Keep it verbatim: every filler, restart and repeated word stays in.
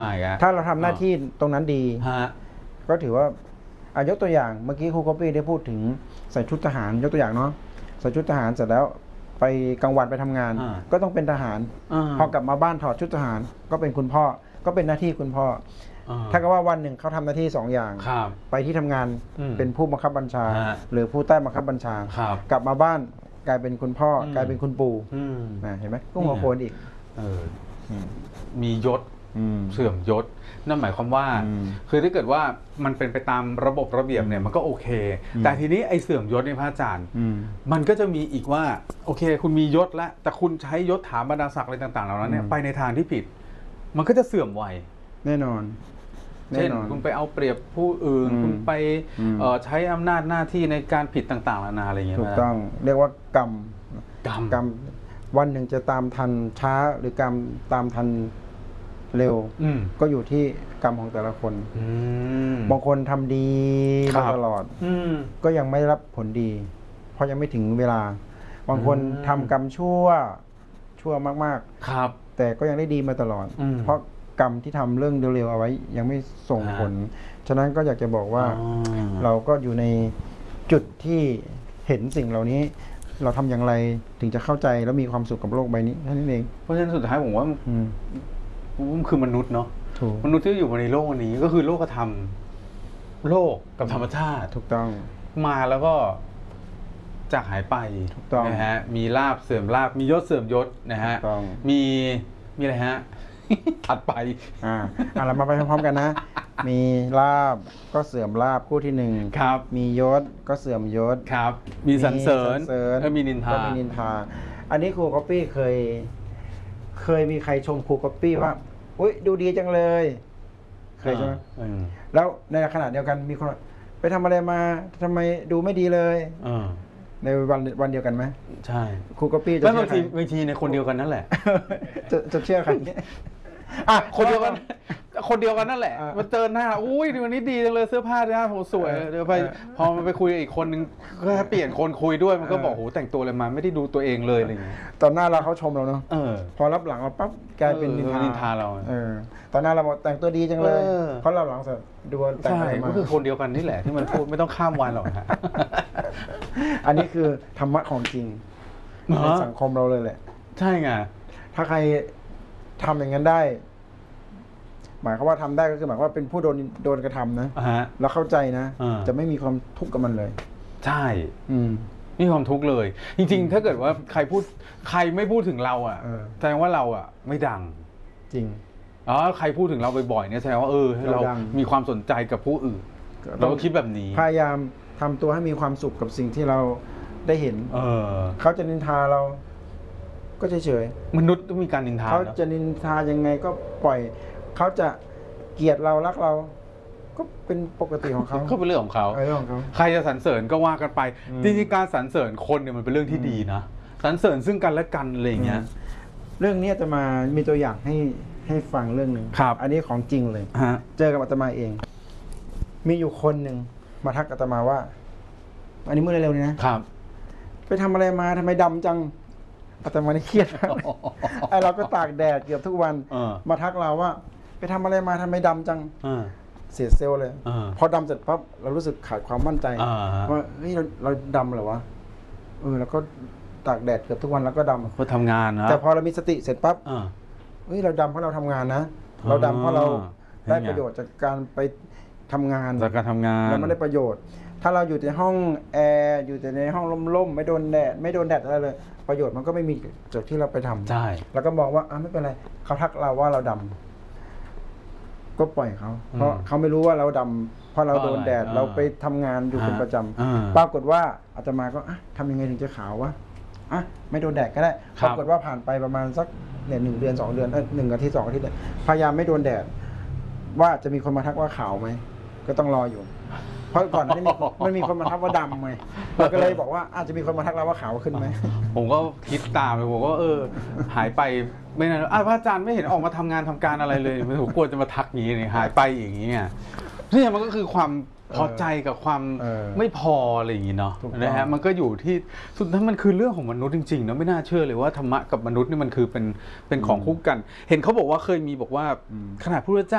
ถ้าเราทำหน้าที่ตรงนั้นดีก็ถือว่าอายกตัวอย่างเมื่อกี้ครูก๊อปปี้ได้พูดถึงใส่ชุดทหารยกตัวอย่างเนาะใส่ชุดทหารเสร็จแล้วไปกลางวันไปทำงานก็ต้องเป็นทหารพอกลับมาบ้านถอดชุดทหารก็เป็นคุณพ่อก็เป็นหน้าที่คุณพ่อถ้าก็ว่าวันหนึ่งเขาทำหน้าที่สองอย่างไปที่ทำงานเป็นผู้บังคับบัญชาหรือผู้ใต้บังคับบัญชากลับมาบ้านกลายเป็นคุณพ่อกลายเป็นคุณปู่เห็นไหมก็หัวโขนอีกมียศเสื่อมยศนั่นหมายความว่าคือถ้าเกิดว่ามันเป็นไปตามระบบระเบียบเนี่ยมันก็โอเคแต่ทีนี้ไอ้เสื่อมยศในพระอาจารย์มันก็จะมีอีกว่าโอเคคุณมียศแล้วแต่คุณใช้ยศถาบรรดาศักดิ์อะไรต่างๆเหล่านั้นเนี่ยไปในทางที่ผิดมันก็จะเสื่อมไวแน่นอนเช่นคุณไปเอาเปรียบผู้อื่นคุณไปใช้อำนาจหน้าที่ในการผิดต่างๆนานาอะไรอย่างเงี้ยถูกต้องเรียกว่ากรรมกรรมกรรมวันหนึ่งจะตามทันช้าหรือกรรมตามทันเร็วก็อยู่ที่กรรมของแต่ละคนบางคนทำดีมาตลอดก็ยังไม่รับผลดีเพราะยังไม่ถึงเวลาบางคนทำกรรมชั่วชั่วมากๆครับแต่ก็ยังได้ดีมาตลอดเพราะกรรมที่ทำเรื่องเร็วๆเอาไว้ยังไม่ส่งผลฉะนั้นก็อยากจะบอกว่าเราก็อยู่ในจุดที่เห็นสิ่งเหล่านี้เราทำอย่างไรถึงจะเข้าใจแล้วมีความสุขกับโลกใบนี้แค่นั้นเองเพราะฉะนั้นสุดท้ายผมว่ามันคือมนุษย์เนาะมนุษย์ที่อยู่ในโลกวันนี้ก็คือโลกธรรมโลกกับธรรมชาติถูกต้องมาแล้วก็จากหายไปถูกต้องนะฮะมีลาภเสื่อมลาภมียศเสื่อมยศนะฮะมีมีอะไรฮะถัดไปอ่าเรามาไปพร้อมๆกันนะมีลาภก็เสื่อมลาภคู่ที่หนึ่งครับมียศก็เสื่อมยศครับมีสรรเสริญก็มีนินทาก็มีนินทาอันนี้ครูก๊อปปี้เคยเคยมีใครชมครูก๊อปปี้ว่าอุ้ยดูดีจังเลยเคยใช่ไหมแล้วในขณะเดียวกันมีคนไปทำอะไรมาทำไมดูไม่ดีเลยในวันวันเดียวกันไหมใช่ครูก๊อปปี้จะเชื่อใครบางทีในคนเดียวกันนั่นแหละจะจะเชื่อใครอ่ะคนเดียวกันคนเดียวกันนั่นแหละมาเจอหน้าอุ้ยวันนี้ดีจังเลยเสื้อผ้าหน้าผมสวยเดี๋ยวไปพอมันไปคุยอีกคนนึงก็เปลี่ยนคนคุยด้วยมันก็บอกโหแต่งตัวอะไรมาไม่ได้ดูตัวเองเลยอะไรอย่างเงี้ยตอนหน้าเราเขาชมเราเนาะพอรับหลังเราปั๊บกลายเป็นนินทาเราเออตอนหน้าเราบอกแต่งตัวดีจังเลยเพราะเราหลังเสร็จดูแต่งอะไรมาก็คือคนเดียวกันนี่แหละที่มันพูดไม่ต้องข้ามวันหรอกฮะอันนี้คือธรรมะของจริงในสังคมเราเลยแหละใช่ไงถ้าใครทำอย่างนั้นได้หมายความว่าทำได้ก็คือหมายว่าเป็นผู้โดนโดนกระทำนะแล้วเข้าใจนะจะไม่มีความทุกข์กับมันเลยใช่ไม่มีความทุกข์เลยจริงๆถ้าเกิดว่าใครพูดใครไม่พูดถึงเราอ่ะแสดงว่าเราอ่ะไม่ดังจริงอ๋อใครพูดถึงเราบ่อยๆเนี่ยแสดงว่าเออเรามีความสนใจกับผู้อื่นเราคิดแบบนี้พยายามทำตัวให้มีความสุขกับสิ่งที่เราได้เห็นเขาจะนินทาเราก็เฉยๆมนุษย์ต้องมีการนินทาเขาจะนินทายังไงก็ปล่อยเขาจะเกลียดเรารักเราก็เป็นปกติของเขาก็เป็นเรื่องของเขาใครจะสรรเสริญก็ว่ากันไปจริงๆการสรรเสริญคนเนี่ยมันเป็นเรื่องที่ดีนะสรรเสริญซึ่งกันและกันอะไรอย่างเงี้ยเรื่องนี้จะมามีตัวอย่างให้ให้ฟังเรื่องหนึ่งอันนี้ของจริงเลยเจอกับอาตมาเองมีอยู่คนหนึ่งมาทักอาตมาว่าอันนี้เมื่อเร็วๆนี้นะครับไปทำอะไรมาทำไมดำจังอาตมาเครียดไอเราก็ตากแดดเกือบทุกวันมาทักเราว่าไปทำอะไรมาทำไมดำจังเสียเซลล์เลยพอดำเสร็จปั๊บเรารู้สึกขาดความมั่นใจว่าเฮ้ยเราเราดำเหรอวะเออแล้วก็ตากแดดเกือบทุกวันแล้วก็ดำเพราะทำงานนะแต่พอเรามีสติเสร็จปั๊บเฮ้ยเราดำเพราะเราทำงานนะเราดำเพราะเราได้ประโยชน์จากการไปทำงานจากการทำงานเราไม่ได้ประโยชน์ถ้าเราอยู่ในห้องแอร์อยู่แต่ในห้องร่มๆไม่โดนแดดไม่โดนแดดอะไรเลยประโยชน์มันก็ไม่มีจากที่เราไปทำใช่แล้วก็มองว่าอ่ะไม่เป็นไรเขาทักเราว่าเราดำก็ปล่อยเขาเพราะเขาไม่รู้ว่าเราดำเพราะเราโดนแดดเราไปทำงานอยู่เป็นประจำปรากฏว่าอาตมาก็อ่ะทำยังไงถึงจะขาววะอ่ะไม่โดนแดดก็ได้ปรากฏว่าผ่านไปประมาณสักเนี่ยหนึ่งเดือนสองเดือนเออหนึ่งอาทิตย์สองอาทิตย์พยายามไม่โดนแดดว่าจะมีคนมาทักว่าขาวไหมก็ต้องรออยู่เพราะก่อนนี้มันมีคนมาทักว่าดำไงเราก็เลยบอกว่าอาจจะมีคนมาทักเราว่าขาวขึ้นไหมผมก็คิดตามเลยผมก็เออหายไปไม่นานอ่ะพระอาจารย์ไม่เห็นออกมาทำงานทำการอะไรเลยผมกลัวจะมาทักอย่างนี้หายไปอย่างนี้เนี่ยนี่มันก็คือความพอใจกับความไม่พออะไรอย่างนี้เนาะนะฮะมันก็อยู่ที่สุดท้ายมันคือเรื่องของมนุษย์จริงๆเนาะไม่น่าเชื่อเลยว่าธรรมะกับมนุษย์นี่มันคือเป็นเป็นของคู่กันเห็นเขาบอกว่าเคยมีบอกว่าขนาดพระพุทธเจ้า